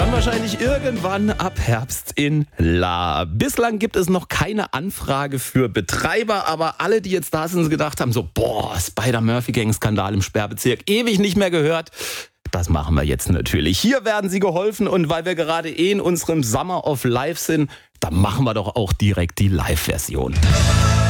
Dann wahrscheinlich irgendwann ab Herbst in La. Bislang gibt es noch keine Anfrage für Betreiber, aber alle, die jetzt da sind, gedacht haben, so, Spider-Murphy-Gang-Skandal im Sperrbezirk, ewig nicht mehr gehört. Das machen wir jetzt natürlich. Hier werden sie geholfen und weil wir gerade in unserem Summer of Life sind, dann machen wir doch auch direkt die Live-Version.